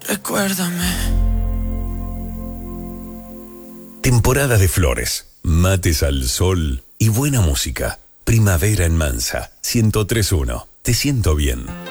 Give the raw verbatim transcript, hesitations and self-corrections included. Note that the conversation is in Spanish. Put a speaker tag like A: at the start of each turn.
A: Recuérdame.
B: Temporada de flores, mates al sol y buena música. Primavera en Mansa, ciento tres punto uno. Te siento bien.